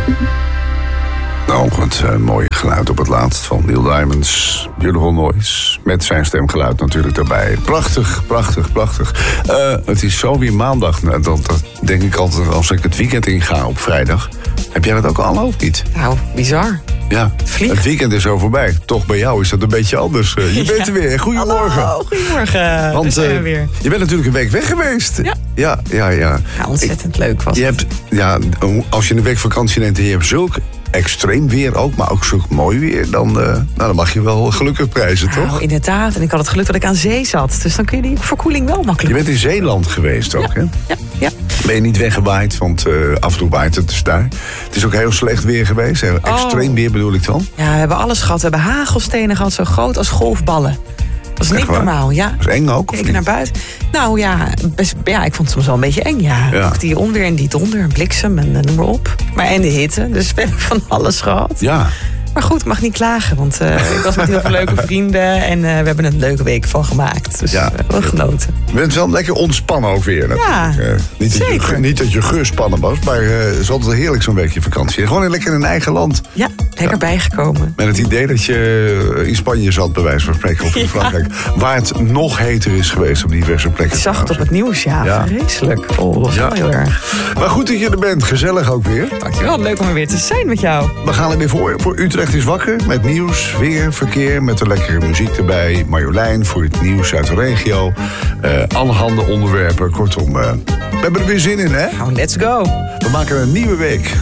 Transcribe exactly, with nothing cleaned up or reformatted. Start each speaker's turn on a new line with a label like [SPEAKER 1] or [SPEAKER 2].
[SPEAKER 1] Nou, het uh, mooie geluid op het laatst van Neil Diamond's Beautiful Noise. Met zijn stemgeluid natuurlijk daarbij. Prachtig, prachtig, prachtig. Uh, het is zo weer maandag. Nou, dat, dat denk ik altijd als ik het weekend inga op vrijdag. Heb jij dat ook al of niet?
[SPEAKER 2] Nou, bizar.
[SPEAKER 1] Ja,
[SPEAKER 2] Vliegt.
[SPEAKER 1] Het weekend is zo voorbij. Toch bij jou is dat een beetje anders. Uh, je bent er weer. Goedemorgen.
[SPEAKER 2] Hallo, goedemorgen.
[SPEAKER 1] Want,
[SPEAKER 2] Daar zijn we
[SPEAKER 1] uh,
[SPEAKER 2] weer.
[SPEAKER 1] Je bent natuurlijk een week weg geweest.
[SPEAKER 2] Ja.
[SPEAKER 1] Ja, ja, ja.
[SPEAKER 2] Ja, ontzettend leuk was
[SPEAKER 1] Je
[SPEAKER 2] het.
[SPEAKER 1] hebt, ja, als je een week vakantie neemt en je hebt zulk extreem weer ook, maar ook zulk mooi weer, dan, uh, nou, dan mag je wel gelukkig prijzen,
[SPEAKER 2] Nou,
[SPEAKER 1] toch?
[SPEAKER 2] inderdaad. En ik had het geluk dat ik aan zee zat. Dus dan kun je die verkoeling wel
[SPEAKER 1] Je
[SPEAKER 2] makkelijk.
[SPEAKER 1] bent in Zeeland geweest ook,
[SPEAKER 2] Ja.
[SPEAKER 1] hè?
[SPEAKER 2] Ja, ja.
[SPEAKER 1] Ben je niet weggewaaid, want uh, af en toe waait het dus daar. Het is ook heel slecht weer geweest. Heel extreem weer bedoel ik dan.
[SPEAKER 2] Ja, we hebben alles gehad. We hebben hagelstenen gehad, zo groot als golfballen. Dat is niet
[SPEAKER 1] Echt waar?
[SPEAKER 2] normaal, ja.
[SPEAKER 1] Dat is eng ook, of
[SPEAKER 2] Keken
[SPEAKER 1] niet?
[SPEAKER 2] naar buiten. Nou ja, best, ja, ik vond het soms wel een beetje eng, ja.
[SPEAKER 1] Ja.
[SPEAKER 2] Ook die onweer en die donder en bliksem en uh, noem maar op. Maar en de hitte, dus we hebben van alles gehad.
[SPEAKER 1] Ja.
[SPEAKER 2] Maar goed, ik mag niet klagen, want uh, ik was met heel veel leuke vrienden en uh, we hebben er een leuke week van gemaakt. Dus
[SPEAKER 1] Ja.
[SPEAKER 2] uh, wel genoten.
[SPEAKER 1] Je bent wel lekker ontspannen ook weer natuurlijk.
[SPEAKER 2] Ja,
[SPEAKER 1] Uh, niet, dat je,
[SPEAKER 2] zeker.
[SPEAKER 1] niet dat je gespannen was, maar uh, het is altijd heerlijk zo'n weekje vakantie. Gewoon lekker in een eigen land.
[SPEAKER 2] Ja, lekker
[SPEAKER 1] Ja.
[SPEAKER 2] bijgekomen.
[SPEAKER 1] Met het idee dat je in Spanje zat, bij wijze van spreken, of in
[SPEAKER 2] Ja.
[SPEAKER 1] Frankrijk. Waar het nog heter is geweest op diverse plekken.
[SPEAKER 2] Ik zag het op het nieuws, ja.
[SPEAKER 1] Ja.
[SPEAKER 2] Vreselijk. Oh, dat was
[SPEAKER 1] Ja.
[SPEAKER 2] wel heel erg.
[SPEAKER 1] Maar goed dat je er bent. Gezellig ook weer.
[SPEAKER 2] Dankjewel, leuk om er weer te zijn met jou.
[SPEAKER 1] We gaan er weer voor. Voor Utrecht is wakker. Met nieuws, weer, verkeer. Met de lekkere muziek erbij. Marjolein voor het nieuws uit de regio. Uh, allerhande onderwerpen. Kortom, uh, we hebben er weer zin in, hè?
[SPEAKER 2] Nou, let's go.
[SPEAKER 1] We maken een nieuwe week